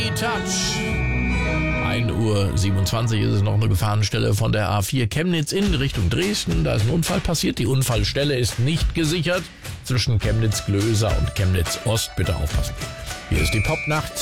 Touch. 1:27 Uhr ist es noch eine Gefahrenstelle von der A4 Chemnitz in Richtung Dresden. Da ist ein Unfall passiert. Die Unfallstelle ist nicht gesichert. Zwischen Chemnitz-Glöser und Chemnitz-Ost. Bitte aufpassen. Hier ist die Popnacht.